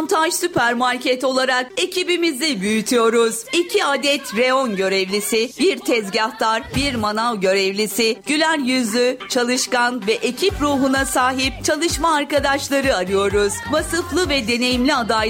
Avantaj Süpermarket olarak ekibimizi büyütüyoruz. 2 adet reyon görevlisi, 1 tezgahtar, 1 manav görevlisi, güler yüzlü, çalışkan ve ekip ruhuna sahip çalışma arkadaşları arıyoruz. Vasıflı ve deneyimli adaylar